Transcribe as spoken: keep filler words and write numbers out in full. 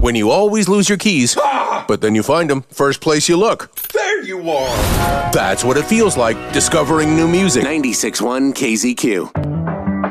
When you always lose your keys, Ah! but then you find them first place you look. There you are! That's what it feels like discovering new music. ninety-six point one K Z Q.